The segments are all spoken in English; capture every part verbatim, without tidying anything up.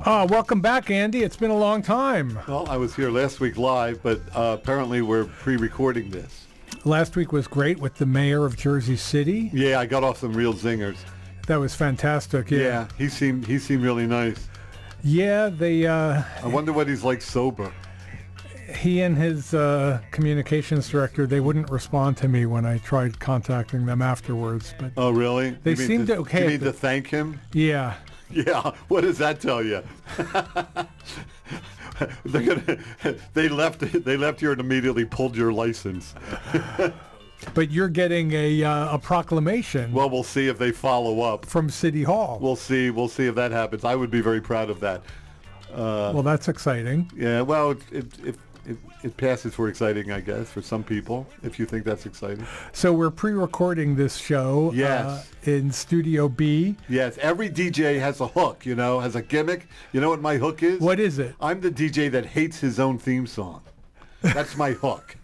Uh, welcome back, Andy. It's been a long time. Well, I was here last week live, but uh, apparently we're pre-recording this. Last week was great with the mayor of Jersey City. Yeah, I got off some real zingers. That was fantastic. Yeah, Yeah, he seemed he seemed really nice. yeah. They uh, I wonder what he's like sober. he and his uh, communications director, they wouldn't respond to me when I tried contacting them afterwards. But Oh, really? They You mean seemed to, okay You at mean the- to thank him? yeah, Yeah. What does that tell you? They're gonna. They left. They left here and immediately pulled your license. but you're getting a uh, a proclamation Well, we'll see if they follow up. from City Hall. We'll see. We'll see if that happens. I would be very proud of that. Uh, well, that's exciting. Yeah, well, it, it, it, it, it passes for exciting, I guess, for some people, if you think that's exciting. So we're pre-recording this show Yes. uh, in Studio B. Yes, every D J has a hook, you know, has a gimmick. You know what my hook is? What is it? I'm the D J that hates his own theme song. That's my hook.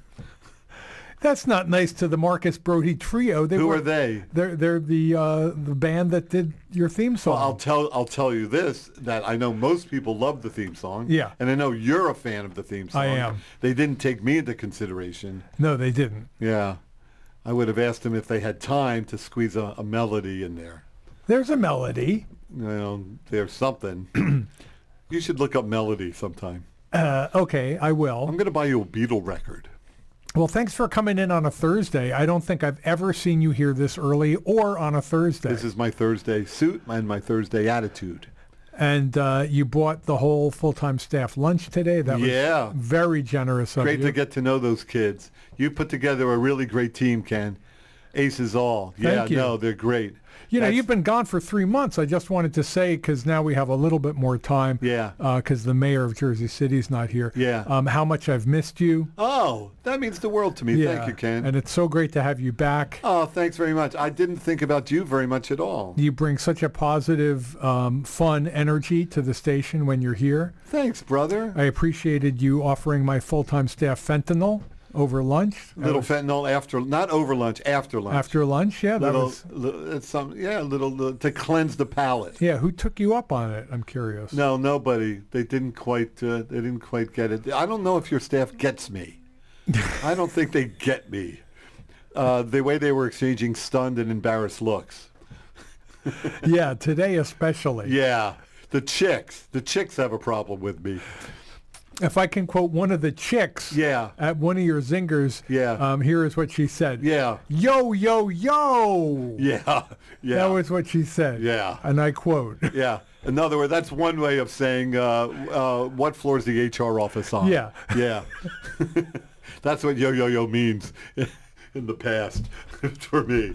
That's not nice to the Marcus Brody Trio. They Who were, are they? They're they're the uh, the band that did your theme song. Well, I'll tell I'll tell you this, that I know most people love the theme song. Yeah. And I know you're a fan of the theme song. I am. They didn't take me into consideration. No, they didn't. Yeah. I would have asked them if they had time to squeeze a, a melody in there. There's a melody. You know, there's something. You should look up melody sometime. Uh, okay, I will. I'm going to buy you a Beatle record. Well, thanks for coming in on a Thursday. I don't think I've ever seen you here this early or on a Thursday. This is my Thursday suit and my Thursday attitude. And uh, you bought the whole full-time staff lunch today. That was Yeah. very generous of Great you. to get to know those kids. You put together a really great team, Ken. Aces all. Yeah, Thank you. no, they're great. You know, That's- you've been gone for three months. I just wanted to say, because now we have a little bit more time. Yeah. Because the mayor of Jersey City's not here. Yeah. Um, how much I've missed you. Oh, that means the world to me. Yeah. Thank you, Ken. And it's so great to have you back. Oh, thanks very much. I didn't think about you very much at all. You bring such a positive, um, fun energy to the station when you're here. Thanks, brother. I appreciated you offering my full-time staff fentanyl over lunch. That Little was fentanyl after, not over lunch, after lunch. after lunch. Yeah, that little, was. little it's some, yeah, little, little to cleanse the palate. Yeah, who took you up on it? I'm curious. No, nobody. They didn't quite. Uh, they didn't quite get it. I don't know if your staff gets me. I don't think they get me. Uh, the way they were exchanging stunned and embarrassed looks. Yeah, today especially. Yeah, the chicks. The chicks have a problem with me. If I can quote one of the chicks Yeah. at one of your zingers, Yeah. um, here is what she said. Yeah. Yo, yo, yo. Yeah. Yeah. That was what she said. Yeah. And I quote. Yeah. In other words, that's one way of saying uh, uh, what floor is the H R office on. Yeah. Yeah. That's what yo yo yo means in the past for me.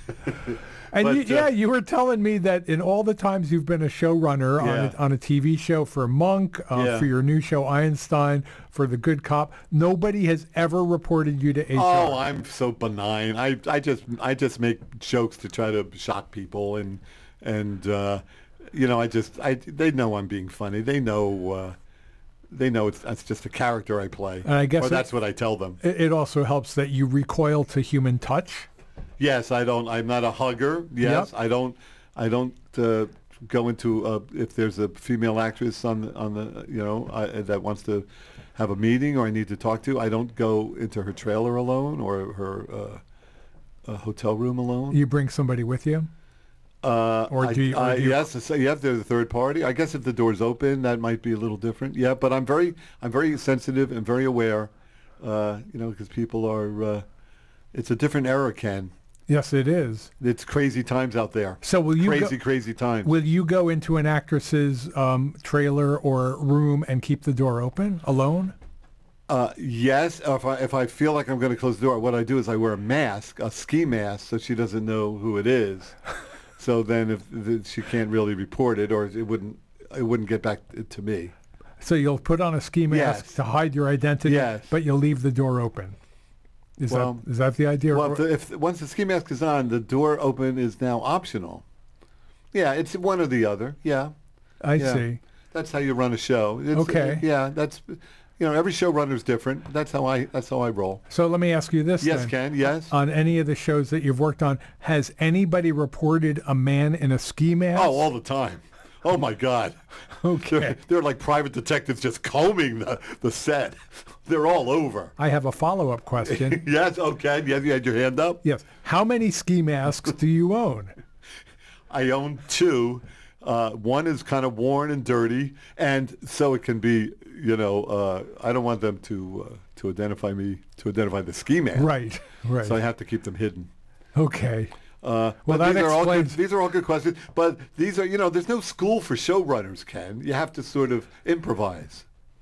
And But, you, uh, yeah, you were telling me that in all the times you've been a showrunner on, Yeah. a, on a T V show for Monk, uh, Yeah. for your new show Einstein, for The Good Cop, nobody has ever reported you to H R. Oh, I'm so benign. I, I just I just make jokes to try to shock people, and and uh, you know I just I they know I'm being funny. They know uh, they know it's that's just a character I play. And I guess or it- that's what I tell them. It, it also helps that you recoil to human touch. Yes, I don't. I'm not a hugger. Yes, Yep. I don't. I don't uh, go into uh, if there's a female actress on the, on the you know I, that wants to have a meeting or I need to talk to. I don't go into her trailer alone or her uh, uh, hotel room alone. You bring somebody with you. Uh, Or I- do you- or I- do you- yes, so you have the third party. I guess if the door's open, that might be a little different. Yeah, but I'm very, I'm very sensitive and very aware. Uh, you know, because people are. Uh, it's a different era, Ken. Yes, it is. It's crazy times out there. So will you Crazy, go, crazy times. will you go into an actress's um, trailer or room and keep the door open alone? Uh, yes, if I if I feel like I'm going to close the door, what I do is I wear a mask, a ski mask, so she doesn't know who it is. So then, if the, she can't really report it, or it wouldn't it wouldn't get back to me. So you'll put on a ski mask Yes. to hide your identity, Yes. but you'll leave the door open. Is Well, that is that the idea? Well, if, the, if once the ski mask is on, the door open is now optional. Yeah, it's one or the other. Yeah, I yeah. see. that's how you run a show. It's, Okay. yeah, that's you know every showrunner's different. That's how I that's how I roll. So let me ask you this Yes, then. Ken. Yes. On any of the shows that you've worked on, has anybody reported a man in a ski mask? Oh, all the time. Oh my God. Okay. They're, they're like private detectives just combing the, the set. They're all over. I have a follow-up question. Yes, okay. Yes, you had your hand up? Yes. How many ski masks do you own? I own two. Uh, one is kind of worn and dirty, and so it can be, you know, uh, I don't want them to uh, to identify me, to identify the ski mask. Right, right. So I have to keep them hidden. Okay. Uh, Well, but that these are all good, explains- these are all good questions. But these are, you know, there's no school for showrunners, Ken. You have to sort of improvise.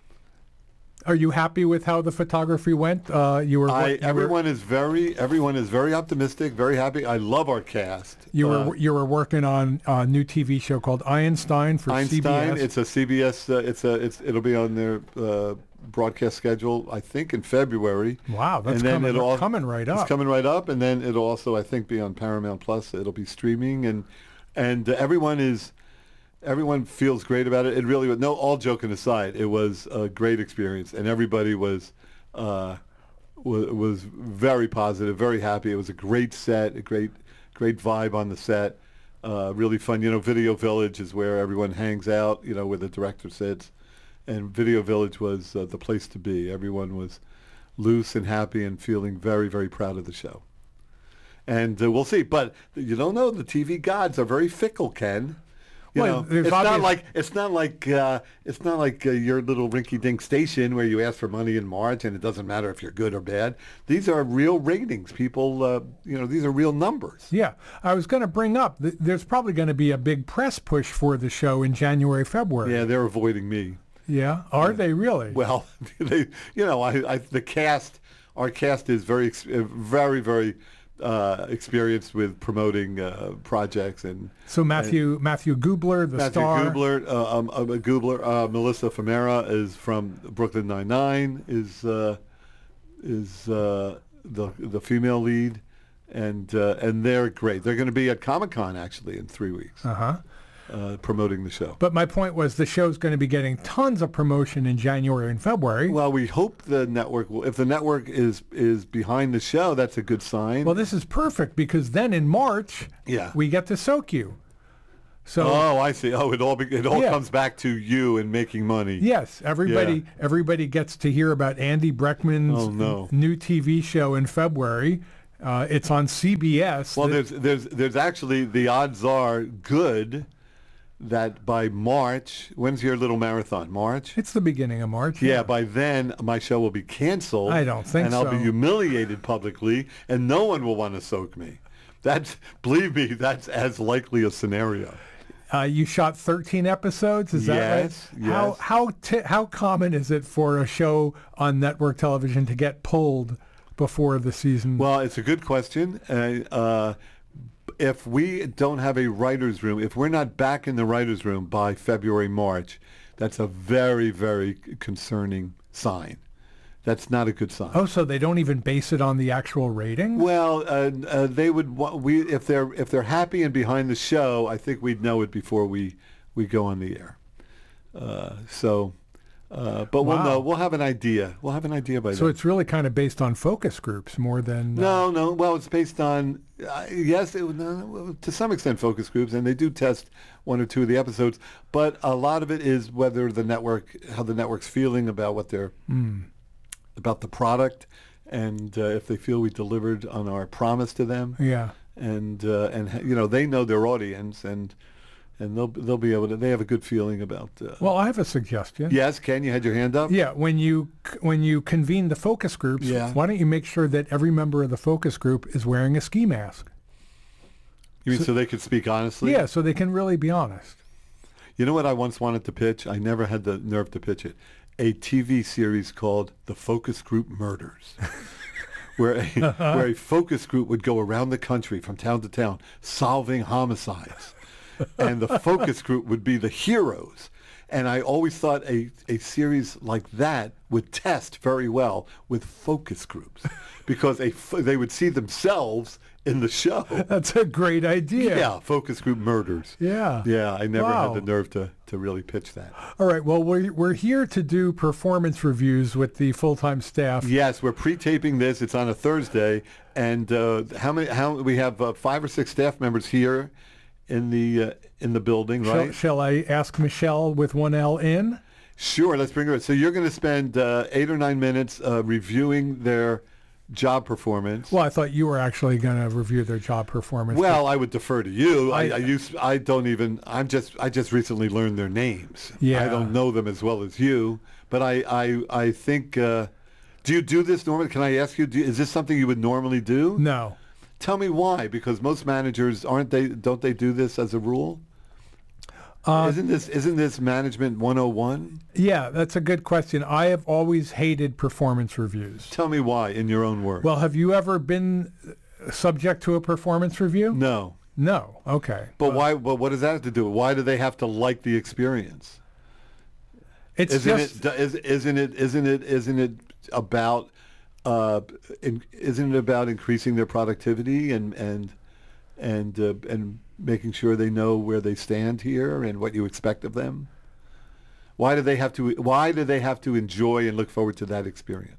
Are you happy with how the photography went? Uh, you were. I, you were- everyone is very, everyone is very optimistic, very happy. I love our cast. You Uh, were you were working on a new T V show called Einstein for Einstein. C B S. It's a C B S. Uh, it's a. It's. It'll be on their uh, broadcast schedule, I think, in February. Wow, that's And then coming, it'll al- coming right up. It's coming right up, and then it'll also, I think, be on Paramount Plus. It'll be streaming, and and uh, everyone is, everyone feels great about it. It really was. No, all joking aside, it was a great experience, and everybody was, uh, was was very positive, very happy. It was a great set, a great great vibe on the set. Uh, really fun. You know, Video Village is where everyone hangs out. You know, where the director sits, and Video Village was uh, the place to be. Everyone was loose and happy and feeling very, very proud of the show. And uh, we'll see. But you don't know. The T V gods are very fickle, Ken. You Well, know, there's it's not obvious- like it's not like uh, it's not like uh, your little rinky-dink station where you ask for money in March and it doesn't matter if you're good or bad. These are real ratings. People, uh, you know, these are real numbers. Yeah, I was going to bring up. Th- there's probably going to be a big press push for the show in January, February. Yeah, they're avoiding me. Yeah, are they really? Well, they, you know, I, I, the cast, our cast is very, ex- uh, very, very uh, experienced with promoting uh, projects and. so Matthew Matthew Gubler, the Matthew star. Gubler, uh, um, uh, Gubler, uh, Melissa Famera is from Brooklyn Nine-Nine, is uh, is uh, the the female lead, and uh, and they're great. They're going to be at Comic-Con actually in three weeks, Uh huh. uh, promoting the show. But my point was the show's going to be getting tons of promotion in January and February. Well, Well, we hope the network will. If the network is is behind the show, that's a good sign. this is perfect because then in March Yeah. we get to soak you. So Oh, I see. Oh, it all be, it all Yeah. comes back to you and making money. yes, everybody Yeah. everybody gets to hear about Andy Breckman's Oh, no. new T V show in February. Uh, it's on C B S. Well, The- there's there's there's actually the odds are good that by March, when's your little marathon? March? it's the beginning of March. Yeah, by then my show will be canceled. I don't think and I'll so. be humiliated publicly, and no one will want to soak me. That's believe me, that's as likely a scenario. Uh, you shot thirteen episodes. Is that Yes, right? How yes. how t- how common is it for a show on network television to get pulled before the season? Well, it's a good question. Uh, uh, if we don't have a writer's room, if we're not back in the writer's room by February, March, that's a very, very concerning sign. That's not a good sign. oh, so they don't even base it on the actual rating? Well, uh, uh, they would. wa- We if they're if they're happy and behind the show, I think we'd know it before we we go on the air. Uh, so, uh, but we'll Wow. know. We'll have an idea. We'll have an idea by So then. it's really kind of based on focus groups more than. Uh, No, no. Well, it's based on uh, yes, it, no, to some extent, focus groups, and they do test one or two of the episodes. But a lot of it is whether the network, how the network's feeling about what they're about the product, and uh, if they feel we delivered on our promise to them. Yeah. And uh, and ha- you know they know their audience, and and they'll they'll be able to. They have a good feeling about. Uh, Well, I have a suggestion. yes, Ken, you had your hand up. Yeah, when you when you convene the focus groups, Yeah. why don't you make sure that every member of the focus group is wearing a ski mask? You mean so, they could speak honestly? Yeah, so they can really be honest. You know what I once wanted to pitch? I never had the nerve to pitch it. A T V series called The Focus Group Murders, where a, where a focus group would go around the country from town to town solving homicides. And the focus group would be the heroes. And I always thought a, a series like that would test very well with focus groups because a, f- they would see themselves in the show. That's a great idea. Yeah, focus group murders. Yeah. Yeah, I never Wow. had the nerve to, to really pitch that. All right. Well, we're, we're here to do performance reviews with the full-time staff. Yes, we're pre-taping this. It's on a Thursday, and uh, how many? How we have uh, five or six staff members here, in the uh, in the building, Shall, right? shall I ask Michelle with one L in? Sure, let's bring her in. So you're going to spend uh, eight or nine minutes uh, reviewing their job performance. Well, I thought you were actually going to review their job performance. Well, I would defer to you. I, I- I use. I don't even. I'm just. I just recently learned their names. Yeah. I don't know them as well as you. But I. I. I think. Uh, do you do this normally? Can I ask you? Do, is this something you would normally do? No. Tell me why. Because most managers aren't they? Don't they do this as a rule? Uh, isn't this? Isn't this management one oh one? Yeah, that's a good question. I have always hated performance reviews. Tell me why, in your own words. Well, have you ever been subject to a performance review? no. No. Okay. But why? But what does that have to do? Why do they have to like the experience? It's Isn't just it? Is, isn't it? Isn't it? Isn't it about? Uh, in, isn't it about increasing their productivity and and and uh, and making sure they know where they stand here and what you expect of them? Why do they have to? Why do they have to enjoy and look forward to that experience?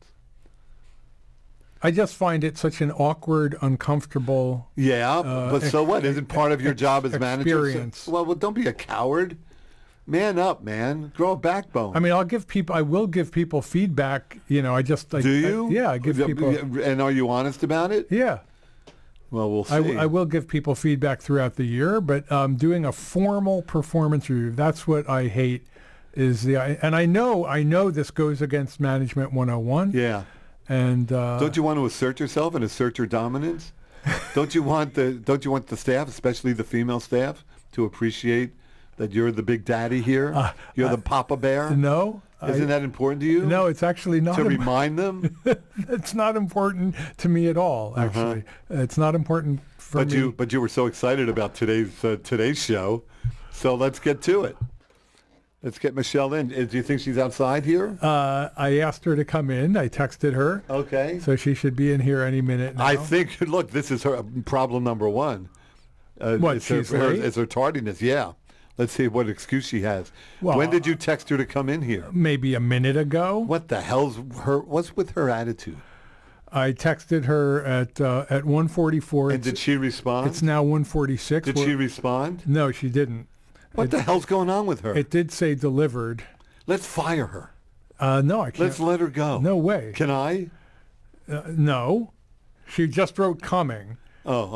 I just find it such an awkward, uncomfortable. Yeah, Uh, but so ex- what? Isn't part of your ex- job as manager? experience. So, well, well, don't be a coward. Man up, man. Grow a backbone. I mean, I'll give people. I will give people feedback. You know, I just. I, do you? I, yeah, I give people. And are you honest about it? Yeah, Well, we'll see. I, w- I will give people feedback throughout the year, but um, doing a formal performance review—that's what I hate. Is the and I know I know this goes against Management one oh one. Yeah. And uh, Don't you want to assert yourself and assert your dominance? don't you want the Don't you want the staff, especially the female staff, to appreciate that you're the big daddy here? Uh, you're uh, the Papa Bear. No, Isn't I, that important to you? no, it's actually not. To im- remind them. it's not important to me at all. Actually, it's not important for But me. you But you were so excited about today's uh, today's show, so let's get to it. Let's get Michelle in. Uh, Do you think she's outside here? Uh, I asked her to come in. I texted her, Okay. so she should be in here any minute now. I think, look, this is her problem number one. Uh, What, it's her, she's her, late? it's her tardiness, yeah. Let's see what excuse she has. Well, when did you text her to come in here? Maybe a minute ago. What the hell's her, what's with her attitude? I texted her at uh, at one forty-four. And It's, did she respond? it's now one forty-six. Did We're- she respond? No, she didn't. What It- the hell's going on with her? It did say delivered. Let's fire her. Uh, no, I can't. Let's let her go. No way. Can I? Uh, no. She just wrote coming. Oh,